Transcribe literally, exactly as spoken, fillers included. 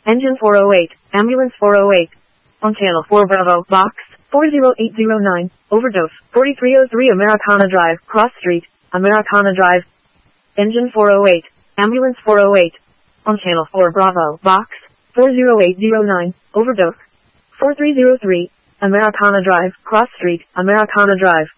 Engine four oh eight, ambulance four oh eight. On channel four Bravo, box four zero eight zero nine, overdose, forty-three oh three Americana Drive, Cross Street, Americana Drive. Engine four oh eight, ambulance four oh eight. On channel four Bravo, box four zero eight zero nine, overdose, four three oh three, Americana Drive, Cross Street, Americana Drive.